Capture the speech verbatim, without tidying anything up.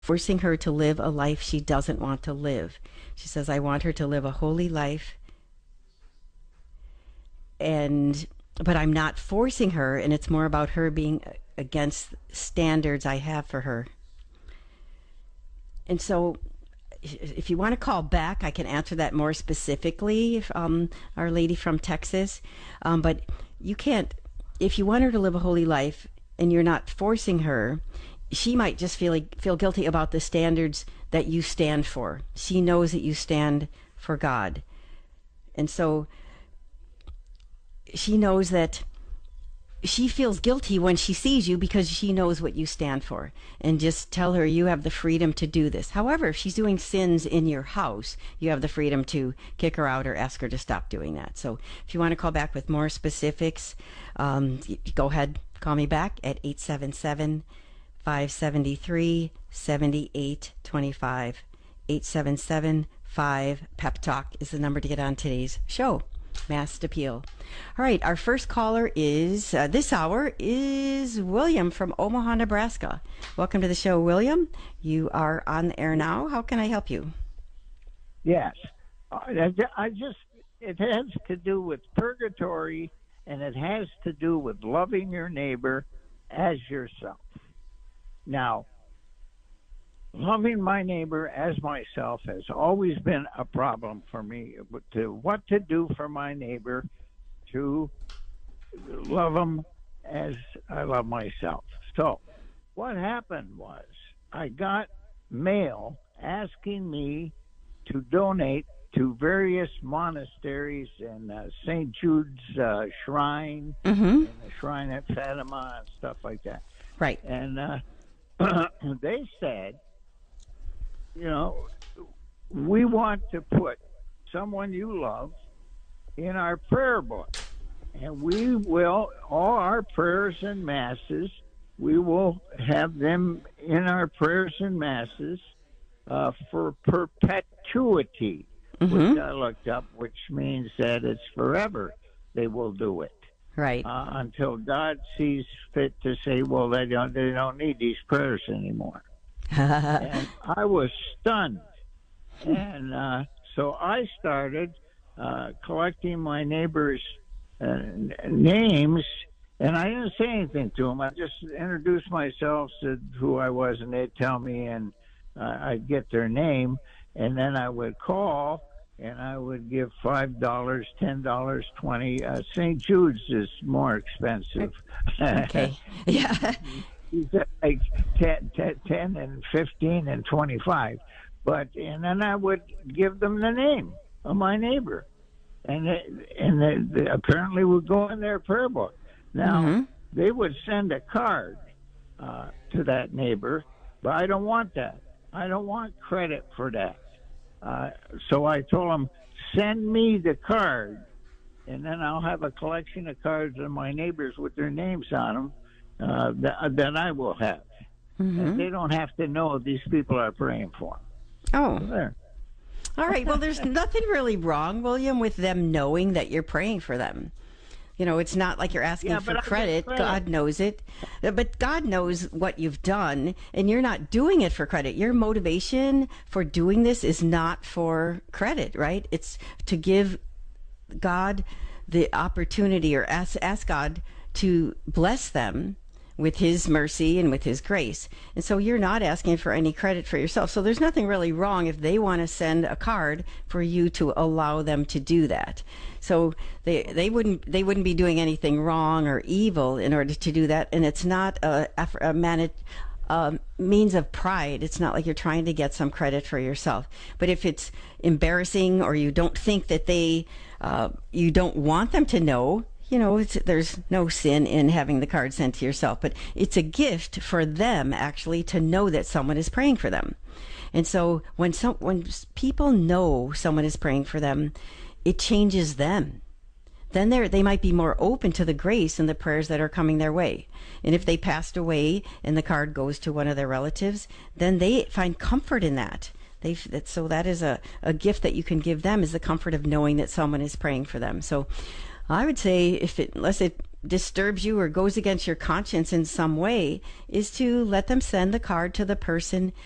forcing her to live a life she doesn't want to live. She says, I want her to live a holy life, and but I'm not forcing her, and it's more about her being against standards I have for her. And so if you want to call back, I can answer that more specifically, if, um, Our Lady from Texas. Um, but you can't, if you want her to live a holy life and you're not forcing her, she might just feel like, feel guilty about the standards that you stand for. She knows that you stand for God. And so she knows that she feels guilty when she sees you because she knows what you stand for. And just tell her you have the freedom to do this. However, if she's doing sins in your house, you have the freedom to kick her out or ask her to stop doing that. So if you want to call back with more specifics, um, go ahead, call me back at eight seven seven, five seven three, seven eight two five. eight seven seven, five pep talk is the number to get on today's show. Masked Appeal. All right, our first caller is, uh, this hour, is William from Omaha, Nebraska. Welcome to the show, William. You are on the air now. How can I help you? Yes. I I just, it has to do with purgatory, and it has to do with loving your neighbor as yourself. Now, loving my neighbor as myself has always been a problem for me. To what to do for my neighbor, to love him as I love myself. So, what happened was I got mail asking me to donate to various monasteries and uh, Saint Jude's uh, shrine, Mm-hmm. and the shrine at Fatima and stuff like that. Right. And uh, they said, you know, we want to put someone you love in our prayer book. And we will, all our prayers and masses, we will have them in our prayers and masses uh, for perpetuity, Mm-hmm. which I looked up, which means that it's forever they will do it. Right. Uh, until God sees fit to say, well, they don't, they don't need these prayers anymore. And I was stunned. And uh, so I started uh, collecting my neighbors' uh, names, and I didn't say anything to them. I just introduced myself, said who I was, and they'd tell me, and uh, I'd get their name, and then I would call, and I would give five dollars, ten dollars, twenty dollars. Uh, Saint Jude's is more expensive. Okay. Yeah. He's at like ten, ten, ten and fifteen and twenty-five. But, and then I would give them the name of my neighbor. And they, and they, they apparently would go in their prayer book. Now, Mm-hmm. they would send a card uh, to that neighbor, but I don't want that. I don't want credit for that. Uh, so I told them, send me the card, and then I'll have a collection of cards of my neighbors with their names on them. Uh, that, that I will have. Mm-hmm. And they don't have to know these people are praying for them. Oh. There. All right. Well, there's nothing really wrong, William, with them knowing that you're praying for them. You know, it's not like you're asking Yeah, for but I get credit. credit. God knows it. But God knows what you've done, and you're not doing it for credit. Your motivation for doing this is not for credit, right? It's to give God the opportunity, or ask, ask God to bless them with his mercy and with his grace. And so you're not asking for any credit for yourself. So there's nothing really wrong if they want to send a card for you to allow them to do that. So they they wouldn't they wouldn't be doing anything wrong or evil in order to do that. And it's not a, a man uh, means of pride. It's not like you're trying to get some credit for yourself. But if it's embarrassing, or you don't think that they uh, you don't want them to know, you know, it's, there's no sin in having the card sent to yourself, but it's a gift for them actually to know that someone is praying for them. And so when some when people know someone is praying for them, it changes them. Then they they might be more open to the grace and the prayers that are coming their way. And if they passed away and the card goes to one of their relatives, then they find comfort in that. They that so that is a, a gift that you can give them, is the comfort of knowing that someone is praying for them. So I would say, if it, unless it disturbs you or goes against your conscience in some way, is to let them send the card to the person